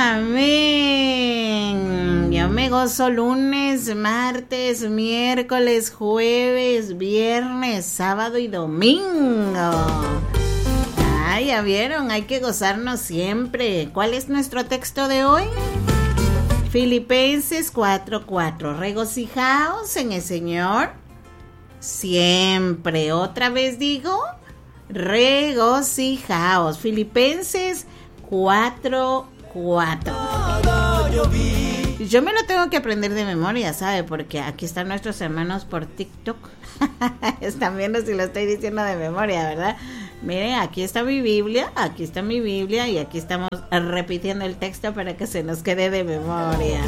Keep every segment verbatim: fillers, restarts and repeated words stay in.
Amén. Yo me gozo lunes, martes, miércoles, jueves, viernes, sábado y domingo. Ah, ya vieron, hay que gozarnos siempre. ¿Cuál es nuestro texto de hoy? Filipenses cuatro cuatro. Regocijaos en el Señor siempre. Otra vez digo, regocijaos. Filipenses cuatro cuatro. Yo me lo tengo que aprender de memoria, ¿sabe? Porque aquí están nuestros hermanos por TikTok. Están viendo si lo estoy diciendo de memoria, ¿verdad? Miren, aquí está mi Biblia, aquí está mi Biblia y aquí estamos repitiendo el texto para que se nos quede de memoria.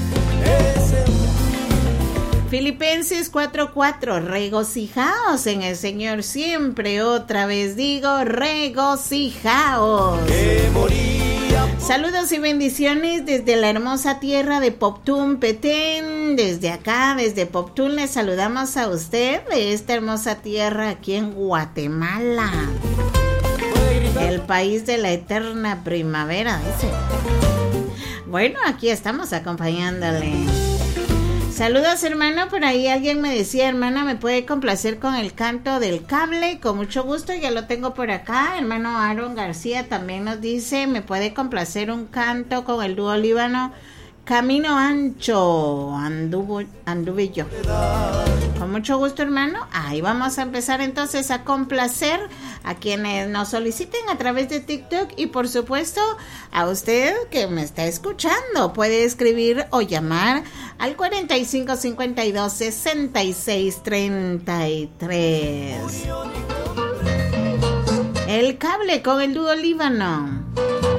Filipenses cuatro cuatro. Regocijaos en el Señor siempre. Otra vez digo, regocijaos. Saludos y bendiciones desde la hermosa tierra de Poptún, Petén. Desde acá, desde Poptún, les saludamos a usted de esta hermosa tierra aquí en Guatemala. El país de la eterna primavera, dice. Bueno, aquí estamos acompañándole. Saludos, hermano. Por ahí alguien me decía, hermana, ¿me puede complacer con el canto del cable? Con mucho gusto, ya lo tengo por acá. Hermano Aaron García también nos dice, ¿me puede complacer un canto con el dúo líbano? Camino ancho, anduvo, anduve yo. Con mucho gusto, hermano. Ahí vamos a empezar entonces a complacer a quienes nos soliciten a través de TikTok y por supuesto a usted que me está escuchando. Puede escribir o llamar al cuarenta y cinco cincuenta y dos sesenta y seis treinta y tres. El cable con el dúo líbano.